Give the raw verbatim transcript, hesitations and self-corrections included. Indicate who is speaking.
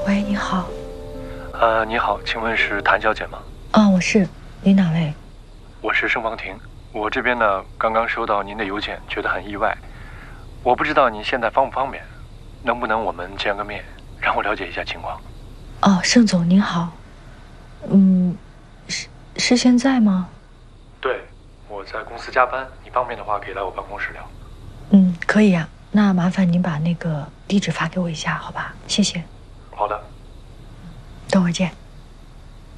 Speaker 1: 喂，你好。
Speaker 2: 呃，你好，请问是谭小姐吗？
Speaker 1: 啊，我是。您哪位？
Speaker 2: 我是盛芳婷。我这边呢，刚刚收到您的邮件，觉得很意外。我不知道您现在方不方便，能不能我们见个面，让我了解一下情况？
Speaker 1: 哦，盛总您好。嗯，是是现在吗？
Speaker 2: 对，我在公司加班，你方便的话可以来我办公室聊。
Speaker 1: 嗯，可以啊。那麻烦您把那个地址发给我一下，好吧？谢谢。
Speaker 2: 好的。
Speaker 1: 等会儿见。